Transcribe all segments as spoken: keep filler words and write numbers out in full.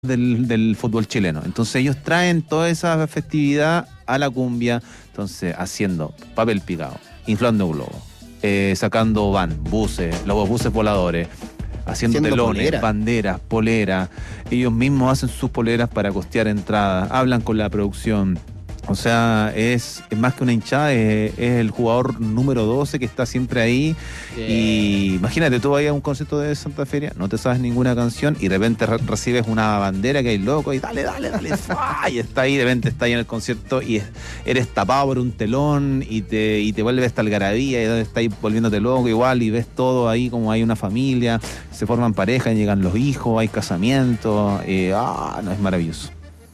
Del, del fútbol chileno. Entonces ellos traen toda esa festividad a la cumbia, entonces haciendo papel picado, inflando globos, eh, sacando van, buses, los buses voladores, haciendo, haciendo telones, polera. banderas, poleras. Ellos mismos hacen sus poleras para costear entradas, hablan con la producción. O sea, es, es más que una hinchada, es, es el jugador número doce que está siempre ahí. Yeah. Y imagínate, tú vas a un concierto de Santa Feria, no te sabes ninguna canción y de repente re- recibes una bandera que hay loco y dale, dale, dale, y está ahí, de repente está ahí en el concierto y es, eres tapado por un telón y te, y te vuelve esta algarabía y está ahí volviéndote loco igual y ves todo ahí como hay una familia, se forman parejas, llegan los hijos, hay casamientos, eh, ah, no, es maravilloso.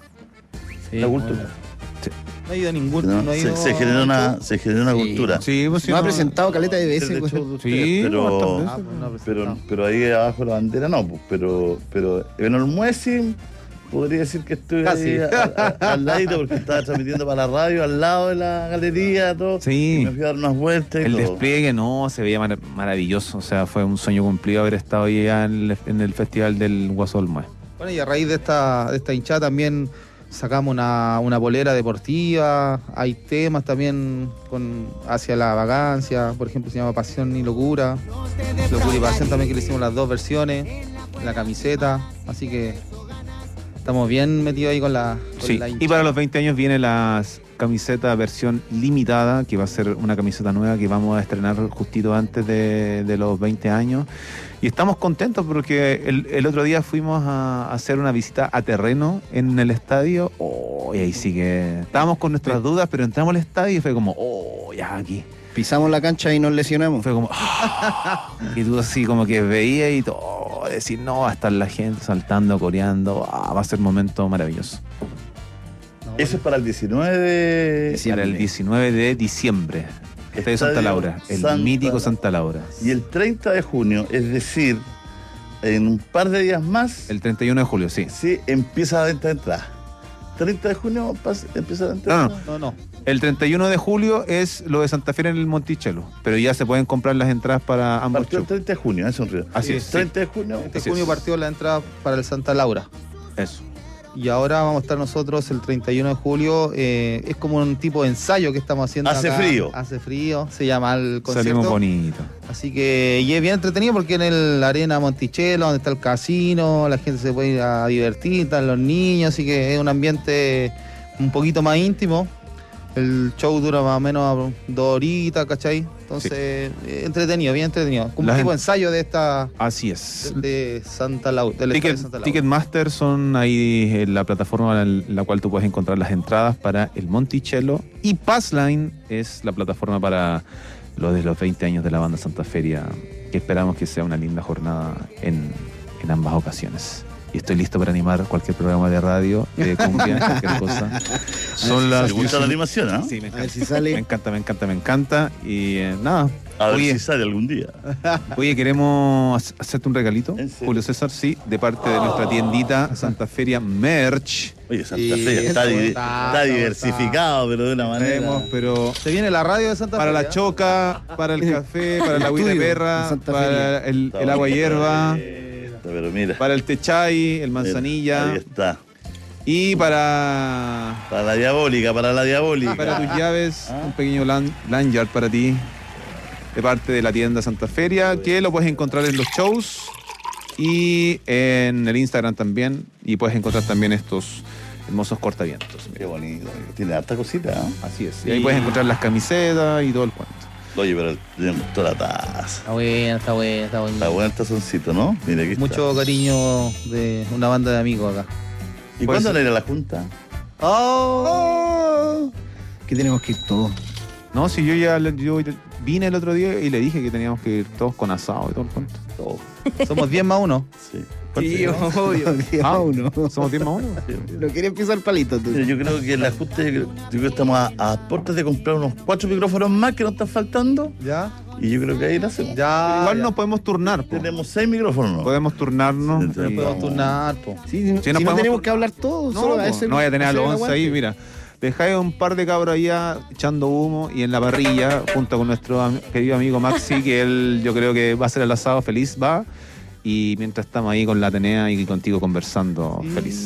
Sí, la cultura. No ha ido ningún. No, no ha se, ido se genera una, se genera una sí. cultura. Sí, pues, sí, no, no ha presentado caleta de veces. De hecho, Pues, sí, pero, ah, pues no pero, pero ahí abajo la bandera no, pues, pero, pero en Olmuezi podría decir que estoy Casi. ahí a, a, al ladito porque estaba transmitiendo para la radio al lado de la galería, todo. Sí. Y me fui a dar unas vueltas y el todo. despliegue, no, se veía mar- maravilloso. O sea, fue un sueño cumplido haber estado ahí ya en el, en el festival del Guaso Olmué. Bueno, y a raíz de esta, de esta hinchada también sacamos una, una polera deportiva, hay temas también con hacia la vagancia, por ejemplo se llama Pasión y Locura, Locura y Pasión también, que le hicimos las dos versiones, la camiseta, así que estamos bien metidos ahí con la con Sí, la y para los veinte años viene la camiseta versión limitada, que va a ser una camiseta nueva que vamos a estrenar justito antes de, de los veinte años. Y estamos contentos porque el, el otro día fuimos a hacer una visita a terreno en el estadio. Oh, y ahí sí que estábamos con nuestras dudas, pero entramos al estadio y fue como, oh, ya aquí. Pisamos la cancha y nos lesionamos. Fue como, ah, y tú así como que veías y todo, decir, no, va a estar la gente saltando, coreando, ah, va a ser un momento maravilloso. Eso es para el diecinueve de Para el diecinueve de diciembre. Estadio Estadio Santa Laura, el Santa mítico Santa Laura. Y el treinta de junio, es decir, en un par de días más, El treinta y uno de julio, sí. sí, empieza la venta de entradas. treinta de junio pas- empieza la venta de No, entradas. No, no. El treinta y uno de julio es lo de Santa Fe en el Monticello, pero ya se pueden comprar las entradas para ambos Partió el shows. treinta de junio, es un río. Así es, sí. treinta de junio. Este Así junio es. partió la entrada para el Santa Laura. Eso. Y ahora vamos a estar nosotros el treinta y uno de julio. Eh, es como un tipo de ensayo que estamos haciendo. Hace acá. frío. Hace frío, se llama el concierto. Salimos bonito. Así que y es bien entretenido porque en el Arena Monticello, donde está el casino, la gente se puede ir a divertir, están los niños, así que es un ambiente un poquito más íntimo. El show dura más o menos dos horitas, ¿cachai? Entonces, eh, entretenido, bien entretenido. Como La un tipo de gente- ensayo de esta Así es. de, de Santa Laura, del estadio de Santa Ticket, Laura. Ticketmaster son ahí eh, la plataforma en la cual tú puedes encontrar las entradas para el Monticello, y Passline es la plataforma para lo de los veinte años de la banda Santa Feria, que esperamos que sea una linda jornada en, en ambas ocasiones. Y estoy listo para animar cualquier programa de radio, de cumbia, cualquier cosa. Son las ¿Te gusta la animación, ah? Sí, me A ver encanta. si sale. Me encanta, me encanta, me encanta. Y eh, nada. A ver Oye, si sale algún día. Oye, queremos hacerte un regalito, ¿En serio? Julio César, sí, de parte de nuestra tiendita Santa Feria Merch. Oye, Santa Sí, Fe está, eso di- está, está está, diversificado, pero de una manera. Tenemos, pero Se viene la radio de Santa para Fe. la choca, para el café, para la agüita de estudio perra, de Santa para Feria. el, Está el agua bonito, hierba, está, Pero mira. para el techay, el Ahí manzanilla, está. y para, Para la diabólica, para la diabólica. para tus llaves, Ah. un pequeño lan- lanyard para ti, de parte de la tienda Santa Feria, que lo puedes encontrar en los shows y en el Instagram también, y puedes encontrar también estos hermosos cortavientos. Qué bonito. Tiene harta cosita, ¿eh? Así es. Y ahí puedes encontrar las camisetas y todo el cuento. Oye, pero le gustó la taza. Está buena, está buena, está buena. Está bueno el tazoncito, ¿no? Mira, aquí está. Mucho cariño de una banda de amigos acá. ¿Y Puede cuándo ser. le irá a la junta? ¡Oh! Que tenemos que ir todos. No, si yo ya le- yo vine el otro día y le dije que teníamos que ir todos con asado y todo el cuento. Todo. Somos diez más uno. Sí. Sí, obvio. Ah, uno. ¿Somos diez más uno? No quieres pisar palito tú. Mira, yo creo que la junta, yo creo, yo creo que estamos a, a puertas de comprar unos cuatro micrófonos más que nos están faltando. ¿Ya? Y yo creo que ahí la hacemos. Ya. Igual ya. nos podemos turnar. po. Tenemos seis micrófonos, ¿no? Podemos turnarnos. Sí, y- Podemos turnar, po. Sí, si, Si no si no podemos- tenemos que hablar todos. No, solo po, a ese- no vaya a tener a los hacer el once ahí, aguante. mira. Dejáis un par de cabros allá echando humo y en la parrilla, junto con nuestro am- querido amigo Maxi, que él yo creo que va a ser el asado feliz, va. Y mientras estamos ahí con la Atenea y contigo conversando, Sí. feliz.